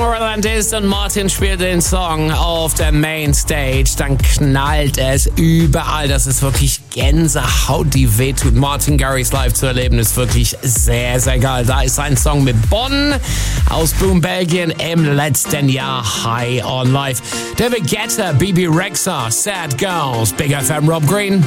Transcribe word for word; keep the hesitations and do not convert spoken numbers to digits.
Tomorrowland ist und Martin spielt den Song auf der Mainstage, dann knallt es überall. Das ist wirklich Gänsehaut, die wehtut. Martin Garrix live zu erleben ist wirklich sehr, sehr geil. Da ist ein Song mit Bonn aus Boom, Belgien im letzten Jahr High on Life. David Guetta, B B Rexha, Sad Girls, Big F M, Rob Green.